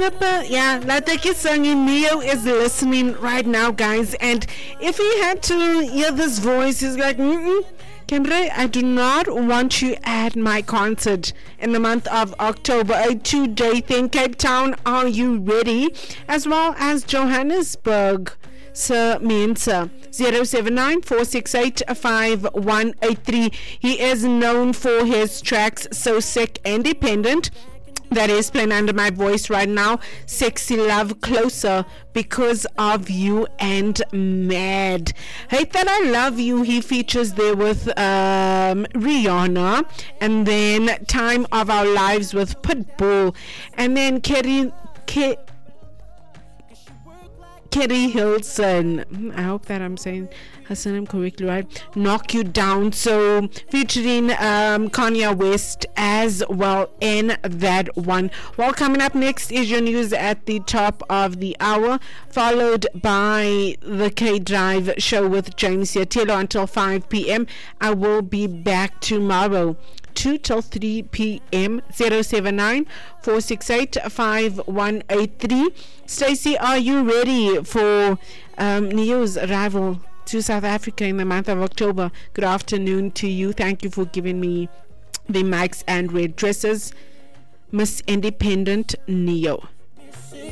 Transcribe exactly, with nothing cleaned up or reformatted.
Flipper, yeah, like they keep singing. Neo is listening right now, guys, and if he had to hear this voice, he's like, mm-mm, Kendre, I do not want you at my concert in the month of October, a two-day thing. Cape Town, are you ready? As well as Johannesburg. Sir Mensa, zero seven nine four six eight five one eight three. He is known for his tracks So Sick, Independent, that is playing under my voice right now, Sexy Love, Closer, Because of You, and Mad. Hate That I Love You, he features there with um, Rihanna, and then Time of Our Lives with Pitbull, and then Kerry Ke- Kerry Hilson. I hope that I'm saying her name correctly, right? Knock You Down. So featuring um, Kanye West as well in that one. Well, coming up next is your news at the top of the hour, followed by the K Drive show with James Yatelo until five p.m. I will be back tomorrow two till three p.m. zero seven nine four six eight five one eight three. Stacey, are you ready for um, Neo's arrival to South Africa in the month of October? Good afternoon to you. Thank you for giving me the mics and red dresses. Miss Independent Neo.